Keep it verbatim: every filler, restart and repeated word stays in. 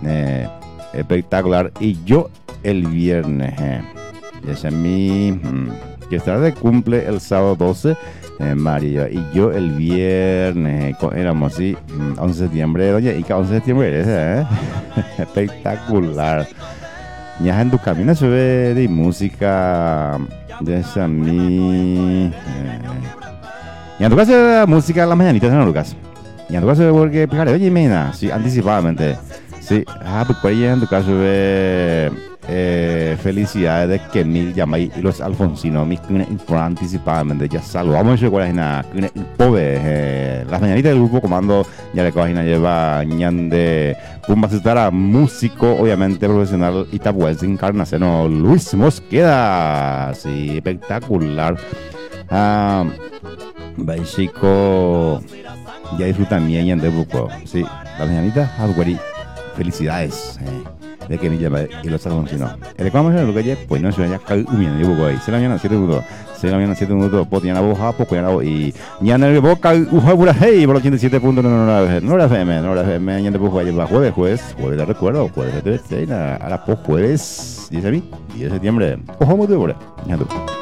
eh, espectacular. Y yo el viernes, eh, ese es mi... Mm, que estará de cumple el sábado doce, eh, María. Y yo el viernes, eh, éramos así, mm, once de septiembre, oye, y cada once de septiembre es, eh, espectacular. Ya en tu camino se ve de música de esa mi... Eh, y en tu caso música en las mañanitas, ¿no, Lucas? Y en tu caso porque, fíjate, oye, mira, sí, anticipadamente. Sí, ah, pues por ahí en tu caso ve... Eh, felicidades de Kenil Yamay y los Alfonsinos, mis por anticipadamente, ya saludamos a la pobre, eh, las mañanitas del grupo comando, ya le cogina lleva ñan de Pumba Citara, músico, obviamente profesional, y tapues encarnación, Luis Mosqueda, sí, espectacular. Ah, chico, ya disfrutan bien ñan de buco, sí, las mañanitas, Adwari, felicidades. Eh. De que ni llama y los alfonsinos. El que vamos a ver lo que hay, pues no se vaya a caer un millón de buco ahí. Se la mañana siete minutos. Se la mañana siete minutos. Pues tiene la boja, pues ya la y ya en el boca, uja pura hey, por los ochenta y siete punto nueve. No la F M, no la F M, ya de bujo ahí va jueves, jueves, jueves, te recuerdo, jueves de a la pues jueves, dice a mí, diez de septiembre. Ojo, muy duro, ya tú.